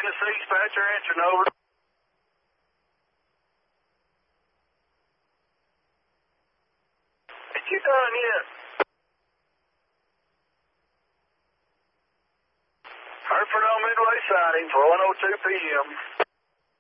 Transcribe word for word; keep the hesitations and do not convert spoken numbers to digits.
Tennessee dispatcher answering over. Ain't you done yet? Hereford on Midway sighting for one oh two p m